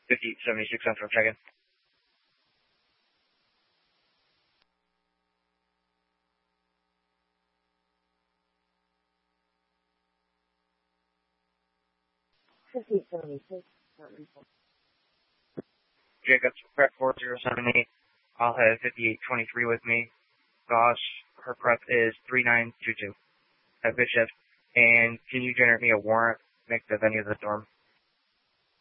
5876 Central, check-in. Jacobs, prep 4078. I'll have 5823 with me. Gosh, her prep is 3922. Have a good shift. And can you generate me a warrant? Make the venue of the storm.